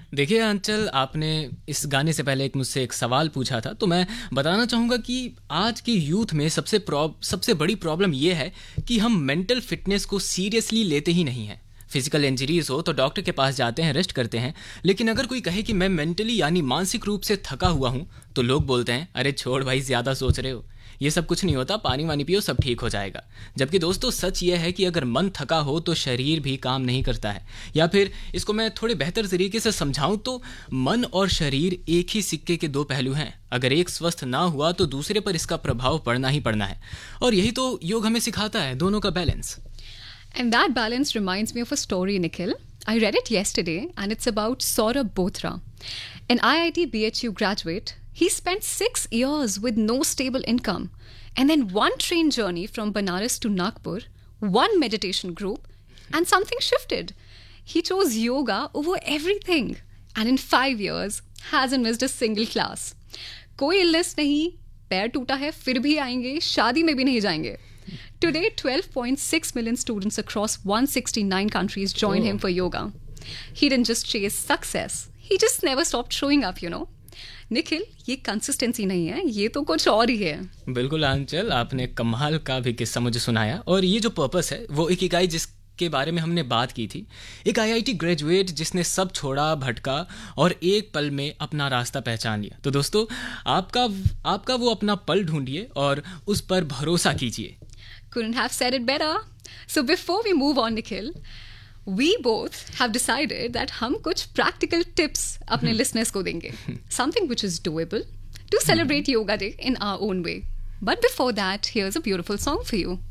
देखिए अंचल, आपने इस गाने से पहले मुझसे एक सवाल पूछा था, तो मैं बताना चाहूँगा कि आज की यूथ में सबसे बड़ी प्रॉब्लम ये है कि हम मेंटल फिटनेस को सीरियसली लेते ही नहीं हैं। फिजिकल इंजरीज हो तो डॉक्टर के पास जाते हैं, रेस्ट करते हैं, लेकिन अगर कोई कहे कि मैं मेंटली यानी मानसिक रूप से थका हुआ हूँ, तो लोग बोलते हैं अरे छोड़ भाई, ज़्यादा सोच रहे हो, ये सब कुछ नहीं होता, पानी वानी पियो, सब ठीक हो जाएगा। जबकि दोस्तों सच ये है कि अगर मन थका हो तो शरीर भी काम नहीं करता है। या फिर इसको मैं थोड़े बेहतर तरीके से समझाऊं तो मन और शरीर एक ही सिक्के के दो पहलू हैं। अगर एक स्वस्थ ना हुआ तो दूसरे पर इसका प्रभाव पड़ना ही पड़ना है, और यही तो योग हमें सिखाता है, दोनों का balance. And that balance reminds me of a story, Nikhil. I read it yesterday and it's about Saurabh Bothra, an IIT BHU graduate. He spent 6 years with no stable income and then one train journey from Banaras to Nagpur, one meditation group, and something shifted. He chose yoga over everything and in 5 years hasn't missed a single class. कोई illness नहीं, पैर टूटा है फिर भी आएंगे, शादी में भी नहीं जाएंगे. Today, 12.6 million students across 169 countries join him for yoga. He didn't just chase success, he just never stopped showing up, you know. Nikhil, ये कंसिस्टेंसी नहीं है, ये तो कुछ और ही है. बिल्कुल आंचल, आपने कमाल का भी किस्सा मुझे सुनाया, और ये जो पर्पस है वो इकिगाई जिसके बारे में हमने बात की थी, एक आईआईटी ग्रेजुएट जिसने सब छोड़ा, भटका और एक पल में अपना रास्ता पहचान लिया. तो दोस्तों आपका वो अपना पल ढूंढिए और उस पर भरोसा कीजिए. Couldn't have said it better. So before we move on, Nikhil, we both have decided that हम कुछ practical tips अपने listeners को देंगे. Something which is doable to celebrate Yoga Day in our own way. But before that, here's a beautiful song for you.